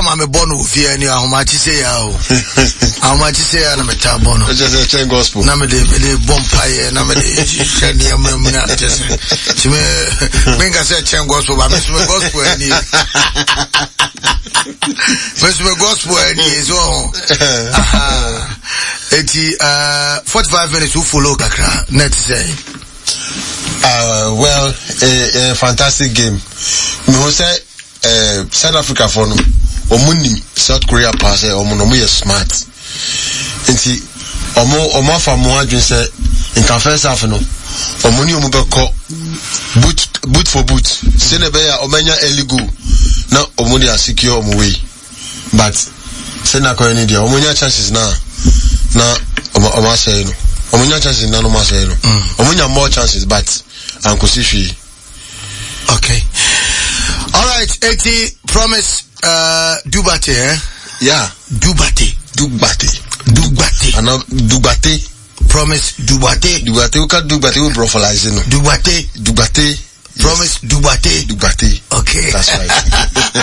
ma me born with fear ni how much say ya o. How much say ya na me cha born. Just a chain gospel. Na me de bonfire na me de shani amuna just. Chime menga say chain gospel ba me gospel ni. Me gospel ni so. Aha. 45 minutes to follow kakra net say. Well, a fantastic game. Me who say South Africa for no omunim South Korea pass omo smart. Nti omo fa mo adwen say in can first half no omuni omo be ko boot for boot. Say ne be ya omanya early goal. Na omuni secure omo way. But say na ko any dia omunya chances na omo say no. Omunya chances na no ma say no. Omunya more chances but ankusifi. Okay. All right, 80 promise Dubate, eh? Yeah. Dubate. Ano Dubate. Promise Dubate. Dubate we can Dubate we brofalize no. Dubate. Promise Dubate. Okay. That's right.